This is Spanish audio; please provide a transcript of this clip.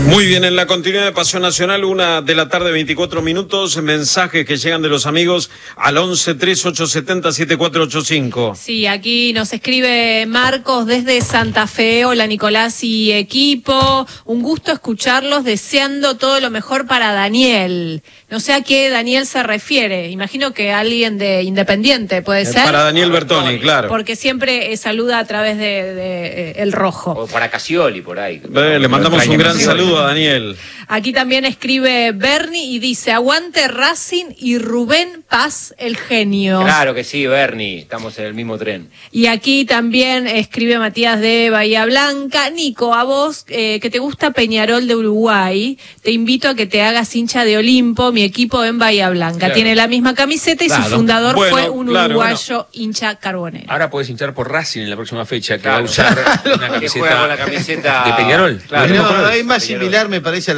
Muy bien, en la continuidad de Pasión Nacional, 1:24 p.m, mensajes que llegan de los amigos al 11-3870-7485. Sí, aquí nos escribe Marcos desde Santa Fe. Hola Nicolás y equipo, un gusto escucharlos, deseando todo lo mejor para Daniel. No sé a qué Daniel se refiere, imagino que alguien de Independiente puede ser. Para Daniel Bertoni, claro. Porque siempre saluda a través de El Rojo. O para Casioli, por ahí. Le mandamos un gran saludo a Daniel. Aquí también escribe Bernie y dice, aguante Racing y Rubén Paz, el genio. Claro que sí, Bernie, estamos en el mismo tren. Y aquí también escribe Matías de Bahía Blanca. Nico, a vos que te gusta Peñarol de Uruguay, te invito a que te hagas hincha de Olimpo, mi equipo en Bahía Blanca. Claro. Tiene la misma camiseta y su fundador fue un uruguayo hincha carbonero. Ahora podés hinchar por Racing en la próxima fecha, que Claro. va a usar una Que juega con la camiseta de Peñarol. Claro. No, hay más similar, me parece, a